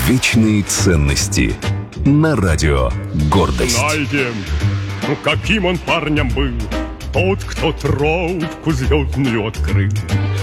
Вечные ценности на радио «Гордость». Знаете, каким он парнем был, тот, кто тропку звездную открыл.